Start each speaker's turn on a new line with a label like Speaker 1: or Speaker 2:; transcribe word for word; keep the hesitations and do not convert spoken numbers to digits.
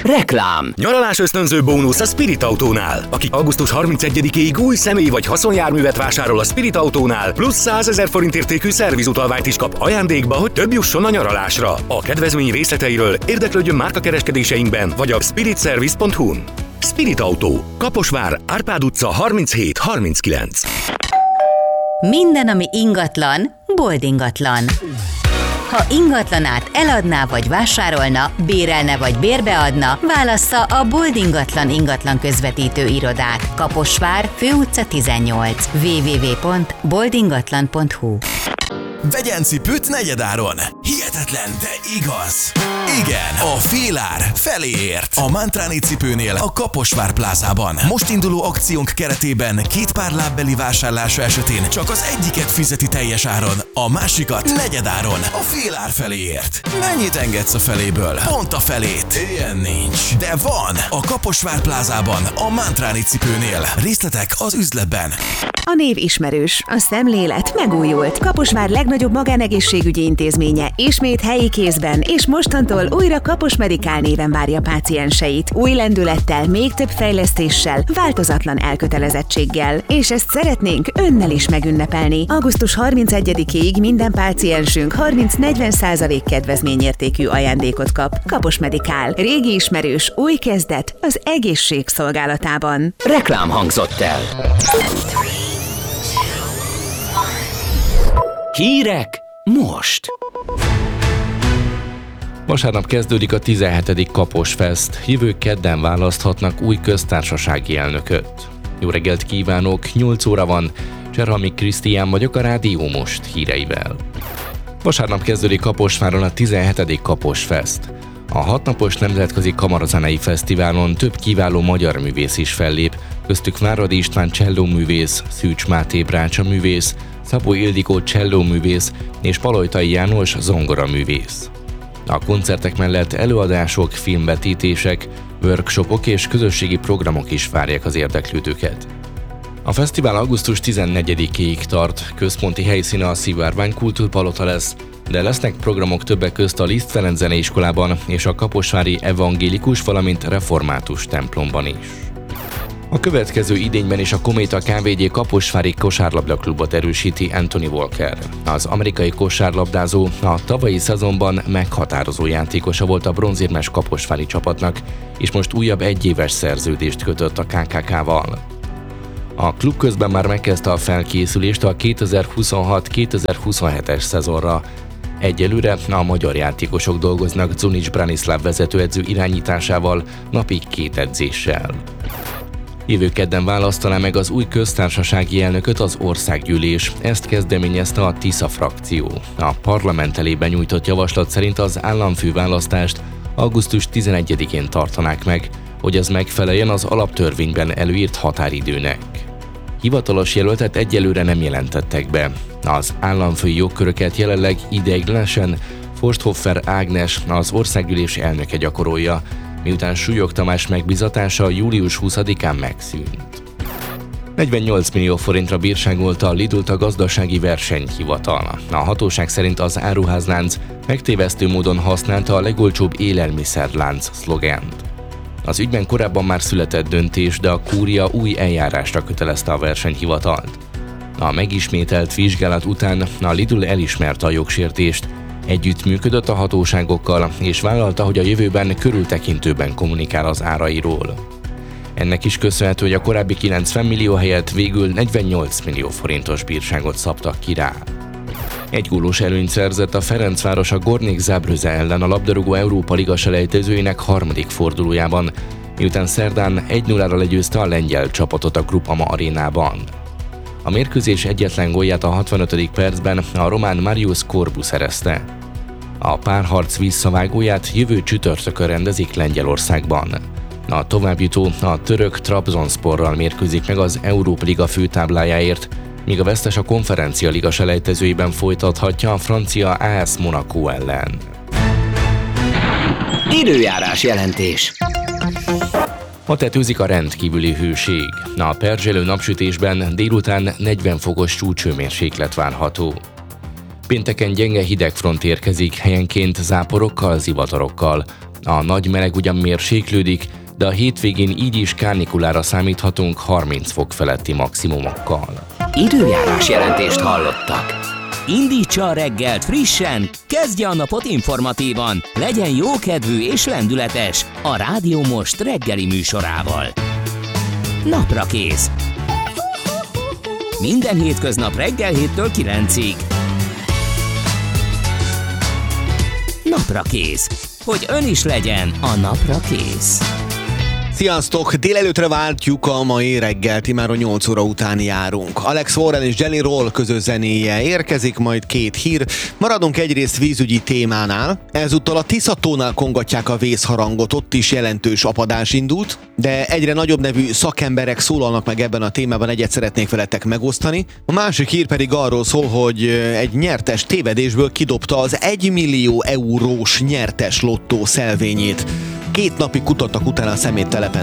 Speaker 1: Reklám.
Speaker 2: Nyaralás ösztönző bónusz a Spirit Autónál. Aki augusztus harmincegyedikéig új személy vagy haszonjárművet vásárol a Spirit Autónál, plusz százezer forint értékű szervizutalványt is kap ajándékba, hogy több jusson a nyaralásra. A kedvezmény részleteiről érdeklődjön márkakereskedéseinkben vagy a spirit service pont hu-n. Spirit Autó. Kaposvár, Árpád utca harminchét harminckilenc.
Speaker 3: Minden, ami ingatlan, boldingatlan. Ha ingatlanát eladná vagy vásárolna, bérelne vagy bérbeadna, válassza a Bold Ingatlan ingatlan közvetítő irodát. Kaposvár, Főutca tizennyolc. double-u double-u double-u pont bold ingatlan pont hu.
Speaker 4: Vegyen cipőt negyedáron! Hihetetlen, de igaz! Igen, a félár feléért! A Mantráni cipőnél a Kaposvár plázában. Most induló akciónk keretében két pár lábbeli vásárlása esetén csak az egyiket fizeti teljes áron, a másikat negyedáron. A félár feléért! Mennyit engedsz a feléből? Pont a felét! Ilyen nincs. De van! A Kaposvár plázában, a Mantráni cipőnél. Részletek az üzletben.
Speaker 5: A név ismerős, a szemlélet megújult. Kaposvár legnagyobb magánegészségügyi intézménye ismét helyi kézben, és mostantól újra Kapos Medikál néven várja pácienseit. Új lendülettel, még több fejlesztéssel, változatlan elkötelezettséggel. És ezt szeretnénk önnel is megünnepelni. augusztus harmincegyedikéig minden páciensünk harminc-negyven százalék kedvezményértékű ajándékot kap. Kapos Medikál. Régi ismerős, új kezdet az egészség szolgálatában.
Speaker 1: Reklám hangzott el. Hírek most.
Speaker 6: Vasárnap kezdődik a tizenhetedik Kaposfest. Jövő kedden választhatnak új köztársasági elnököt. Jó reggelt kívánok, nyolc óra van. Cserhalmi Krisztián vagyok a Rádió Most híreivel. Vasárnap kezdődik Kaposváron a tizenhetedik Kaposfest. A hatnapos nemzetközi kamarazenei fesztiválon több kiváló magyar művész is fellép, köztük Váradi István csellóművész, Szűcs Máté brácsa művész, Szabó Ildikó csellóművész és Palojtai János zongoraművész. A koncertek mellett előadások, filmvetítések, workshopok és közösségi programok is várják az érdeklődőket. A fesztivál augusztus tizennegyedikéig tart, központi helyszíne a Szivárvány Kultúrpalota lesz, de lesznek programok többek közt a Liszt Ferenc Zeneiskolában és a kaposvári evangélikus, valamint református templomban is. A következő idényben is a Kométa ká vé gé Kaposvári kosárlabdaklubot erősíti Anthony Walker. Az amerikai kosárlabdázó a tavalyi szezonban meghatározó játékosa volt a bronzérmes kaposvári csapatnak, és most újabb egyéves szerződést kötött a ká ká ká-val. A klub közben már megkezdte a felkészülést a kétezer-huszonhat kétezer-huszonhetes szezonra. Egyelőre a magyar játékosok dolgoznak Zunic Branislav vezetőedző irányításával, napi két edzéssel. Jövő kedden választaná meg az új köztársasági elnököt az országgyűlés. Ezt kezdeményezte a Tisza frakció. A parlament elé benyújtott javaslat szerint az államfő választást augusztus tizenegyedikén tartanák meg, hogy ez megfeleljen az alaptörvényben előírt határidőnek. Hivatalos jelöltet egyelőre nem jelentettek be. Az államfői jogköröket jelenleg ideiglenesen Forsthoffer Ágnes, az országgyűlés elnöke gyakorolja, miután Súlyog Tamás megbízatása július huszadikán megszűnt. negyvennyolc millió forintra bírságolta a Lidl-t a gazdasági versenyhivatal. A hatóság szerint az áruházlánc megtévesztő módon használta a legolcsóbb élelmiszerlánc szlogent. Az ügyben korábban már született döntés, de a kúria új eljárásra kötelezte a versenyhivatalt. A megismételt vizsgálat után a Lidl elismerte a jogsértést, együttműködött a hatóságokkal és vállalta, hogy a jövőben körültekintőben kommunikál az árairól. Ennek is köszönhető, hogy a korábbi kilencven millió helyett végül negyvennyolc millió forintos bírságot szabtak ki rá. Egy gólos előnyt szerzett a Ferencváros a Gornik Zábröze ellen a labdarúgó Európa Liga selejtezőinek harmadik fordulójában, miután szerdán egy nullára legyőzte a lengyel csapatot a Groupama arénában. A mérkőzés egyetlen gólját a hatvanötödik percben a román Marius Corbu szerezte. A párharc visszavágóját jövő csütörtökön rendezik Lengyelországban. A továbbjutó a török Trabzonsporral mérkőzik meg az Európa Liga főtáblájáért, míg a vesztes a Konferencia Liga selejtezőiben folytathatja a francia á es Monaco ellen.
Speaker 1: Időjárás jelentés.
Speaker 6: Ma tetőzik a rendkívüli hőség. A perzselő napsütésben délután negyven fokos csúcshőmérséklet várható. Pénteken gyenge hidegfront érkezik, helyenként záporokkal, zivatarokkal. A nagy meleg ugyan mérséklődik, de a hétvégén így is kárnikulára számíthatunk harminc fok feletti maximumokkal.
Speaker 1: Időjárás jelentést hallottak. Indítsa a reggelt frissen, kezdje a napot informatívan, legyen jókedvű és lendületes a Rádió Most reggeli műsorával. Naprakész. Minden hétköznap reggel héttől kilencig. Naprakész. Hogy ön is legyen a napra kész.
Speaker 7: Sziasztok! Délelőtre váltjuk a mai reggelt, imáron nyolc óra után járunk. Alex Warren és Jelly Roll közös zenéje érkezik, majd két hír. Maradunk egyrészt vízügyi témánál. Ezúttal a Tiszatónál kongatják a vészharangot, ott is jelentős apadás indult, de egyre nagyobb nevű szakemberek szólalnak meg ebben a témában, egyet szeretnék veletek megosztani. A másik hír pedig arról szól, hogy egy nyertes tévedésből kidobta az egymillió eurós nyertes lottó szelvényét. Két napig kutattak utána a szeméttelepen.